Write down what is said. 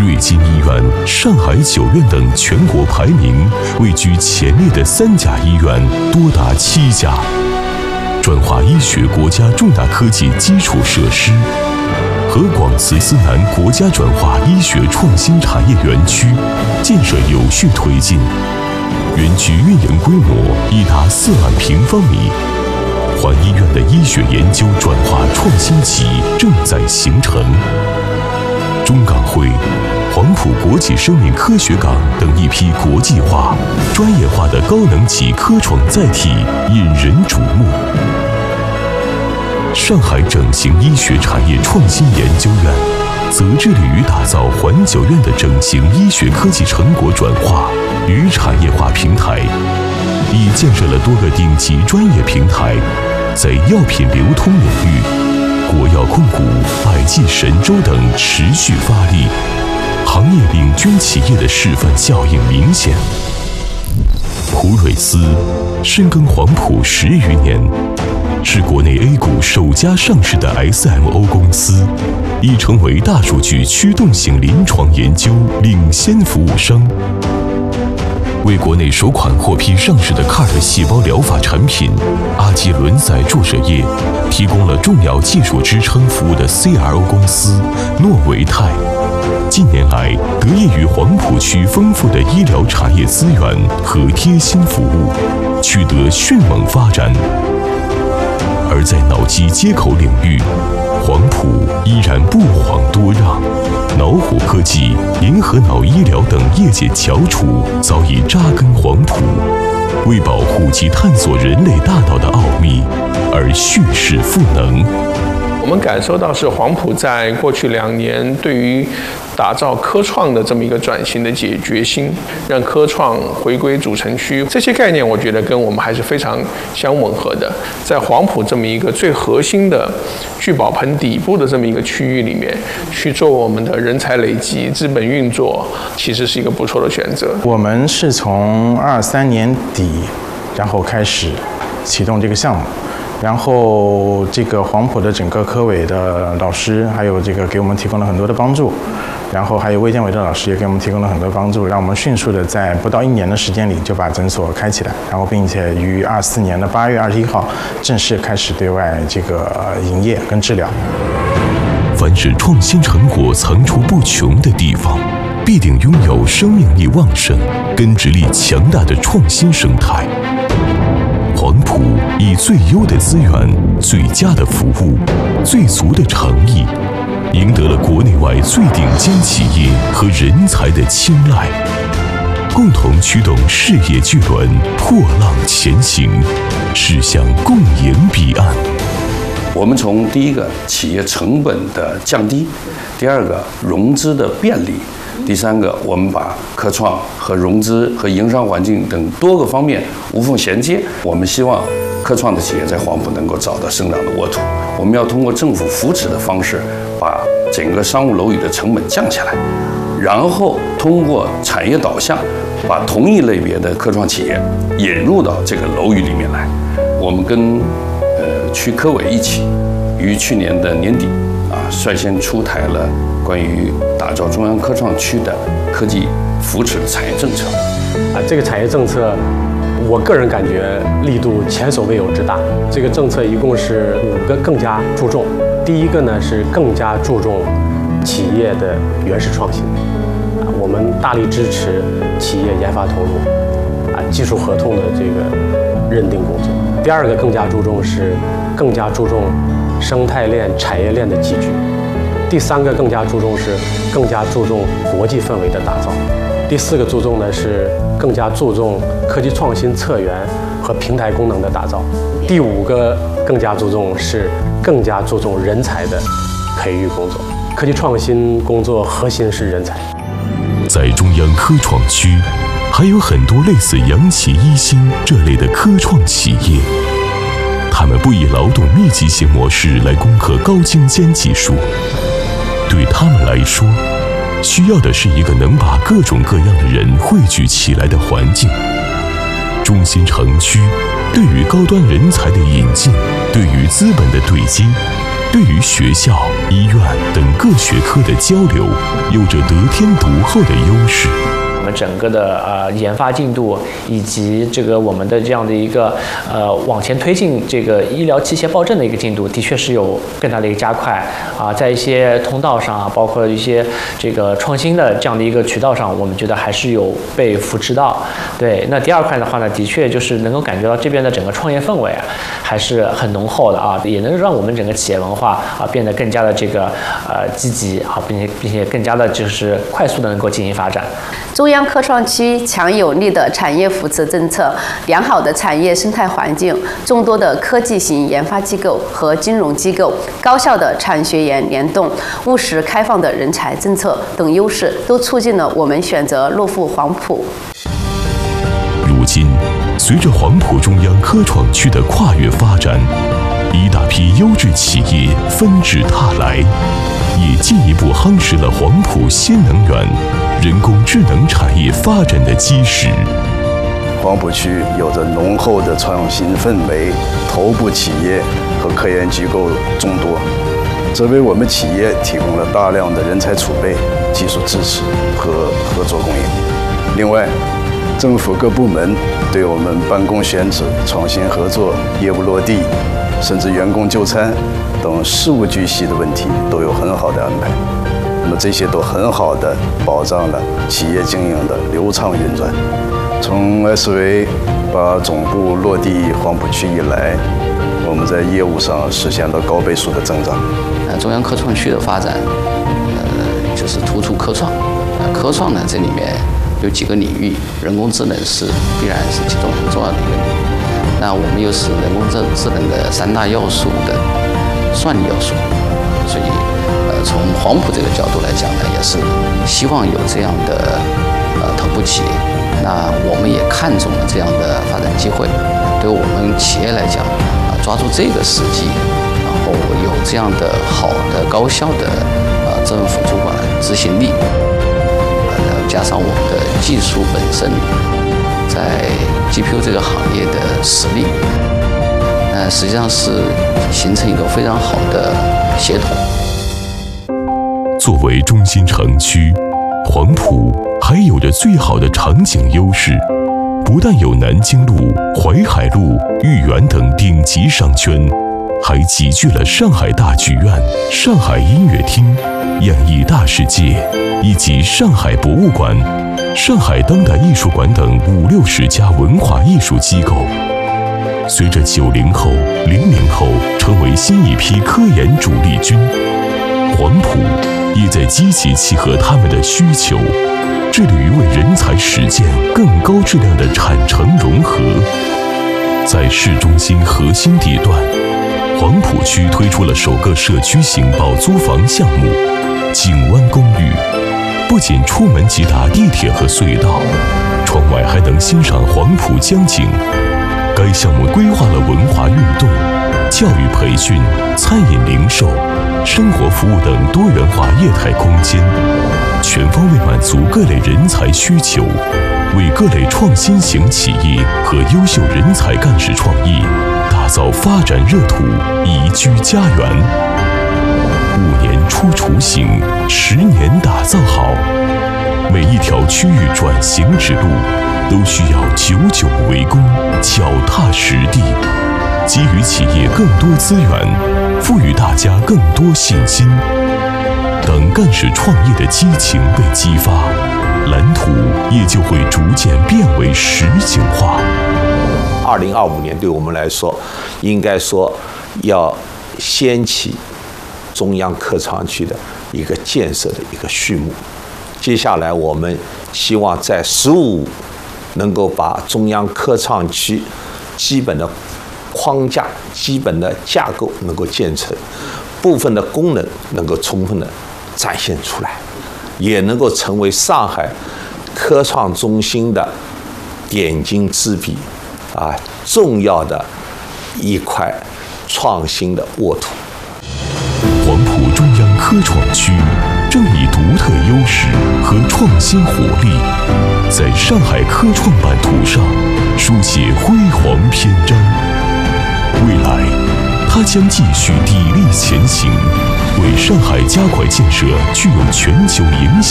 瑞金医院、上海9院等全国排名位居前列的3甲医院多达7家。转化医学国家重大科技基础设施和广慈思南国家转化医学创新产业园区建设有序推进，园区运营规模已达4万平方米。环医院的医学研究转化创新期正在形成。中港汇、黄埔国际生命科学港等一批国际化、专业化的高能级科创载体引人瞩目。上海整形医学产业创新研究院则致力于打造环9院的整形医学科技成果转化与产业化平台，已建设了多个顶级专业平台，在药品流通领域，国药控股、百济神州等持续发力，行业领军企业的示范效应明显。普锐斯深耕黄埔10余年，是国内 A 股首家上市的 SMO 公司，已成为大数据驱动性临床研究领先服务商。为国内首款获批上市的 CAR-T 细胞疗法产品阿基伦赛注射液提供了重要技术支撑服务的 CRO 公司诺维泰，近年来得益于黄埔区丰富的医疗产业资源和贴心服务，取得迅猛发展。而在脑机接口领域，黄埔依然不遑多让，脑虎科技、银河脑医疗等业界翘楚早已扎根黄埔，为保护及探索人类大脑的奥秘而蓄势赋能。 我们感受到是黄埔在过去2年对于打造科创的这么一个转型的决心，让科创回归主城区，这些概念我觉得跟我们还是非常相吻合的。在黄埔这么一个最核心的聚宝盆底部的这么一个区域里面，去做我们的人才累积、资本运作，其实是一个不错的选择。 我们是从23年底，然后开始启动这个项目。然后这个黄埔的整个科委的老师，还有这个给我们提供了很多的帮助，然后还有卫健委的老师也给我们提供了很多帮助，让我们迅速的在不到1年的时间里就把诊所开起来，然后并且于24年的8月21号正式开始对外这个营业跟治疗。 凡是创新成果层出不穷的地方，必定拥有生命力旺盛、根植力强大的创新生态。黄埔以最优的资源、最佳的服务、最足的诚意，赢得了国内外最顶尖企业和人才的青睐，共同驱动事业巨轮破浪前行，驶向共赢彼岸。 我们从第一个企业成本的降低，第二个融资的便利，第三个我们把科创和融资和营商环境等多个方面无缝衔接。我们希望科创的企业在黄埔能够找到生长的沃土。我们要通过政府扶持的方式，把整个商务楼宇的成本降下来，然后通过产业导向，把同一类别的科创企业引入到这个楼宇里面来。我们跟区科委一起，于去年的年底率先出台了关于打造中央科创区的科技扶持的产业政策。 这个产业政策，我个人感觉力度前所未有之大。这个政策一共是5个更加注重。第一个呢是更加注重企业的原始创新，我们大力支持企业研发投入，技术合同的这个认定工作。第二个更加注重是更加注重生态链、产业链的集聚。第三个更加注重是更加注重国际氛围的打造。第4个注重呢是更加注重科技创新策源和平台功能的打造。第5个更加注重是更加注重人才的培育工作。科技创新工作核心是人才。 在中央科创区，还有很多类似扬起一星这类的科创企业，他们不以劳动密集型模式来攻克高精尖技术，对他们来说，需要的是一个能把各种各样的人汇聚起来的环境。中心城区对于高端人才的引进，对于资本的对接， 对于学校、医院等各学科的交流，有着得天独厚的优势。 我们整个的研发进度以及这个我们的这样的一个往前推进这个医疗器械报证的一个进度，的确是有更大的一个加快啊，在一些通道上啊，包括一些这个创新的这样的一个渠道上，我们觉得还是有被扶持到。对，那第二块的话呢，的确就是能够感觉到这边的整个创业氛围啊，还是很浓厚的啊，也能让我们整个企业文化啊变得更加的这个积极啊，并且更加的就是快速的能够进行发展。 中央科创区强有力的产业扶持政策、良好的产业生态环境、众多的科技型研发机构和金融机构、高效的产学研联动、务实开放的人才政策等优势，都促进了我们选择落户黄埔。 如今，随着黄埔中央科创区的跨越发展，一大批优质企业纷至沓来，也进一步夯实了黄埔新能源、人工智能产业发展的基石。 黄埔区有着浓厚的创新氛围，头部企业和科研机构众多，这为我们企业提供了大量的人才储备、技术支持和合作供应。另外，政府各部门对我们办公选址、创新合作、业务落地，甚至员工就餐等事无巨细的问题都有很好的安排。那么这些都很好的保障了企业经营的流畅运转。从 SV 把总部落地黄埔区以来，我们在业务上实现了高倍数的增长。 中央科创区的发展，就是突出科创。科创呢，这里面有几个领域，人工智能是必然是其中很重要的一个领域。那我们又是人工智能的3大要素的算力要素，所以从黄埔这个角度来讲呢，也是希望有这样的头部企业。那我们也看中了这样的发展机会，对我们企业来讲，抓住这个时机，然后有这样的好的高效的政府主管执行力，加上我们的技术本身在 GPU 这个行业的实力，实际上是形成一个非常好的协同。 作为中心城区，黄埔还有着最好的场景优势，不但有南京路、淮海路、豫园等顶级商圈，还集聚了上海大剧院、上海音乐厅、演艺大世界以及上海博物馆、上海当代艺术馆等50、60家文化艺术机构。随着90后、00后成为新一批科研主力军，黄埔也在积极契合他们的需求，致力于为人才实践更高质量的产城融合。在市中心核心地段，黄埔区推出了首个社区型保租房项目景湾公寓，不仅出门即达地铁和隧道，窗外还能欣赏黄埔江景。该项目规划了文化运动、教育培训、餐饮零售、生活服务等多元化业态空间，全方位满足各类人才需求，为各类创新型企业和优秀人才干事创业打造发展热土、宜居家园。5年出雏形，10年打造好。每一条区域转型之路，都需要久久为功，脚踏实地，给予企业更多资源，赋予大家更多信心。等干事创业的激情被激发，蓝图也就会逐渐变为实景化。 2025年对我们来说，应该说要掀起中央科创区的一个建设的一个序幕。接下来我们希望在15能够把中央科创区基本的框架、基本的架构能够建成，部分的功能能够充分的展现出来，也能够成为上海科创中心的点睛之笔重要的一块创新的沃土。 黄埔中央科创区正以独特优势和创新活力，在上海科创版图上书写辉煌篇章。未来， 他将继续砥砺前行，为上海加快建设具有全球影响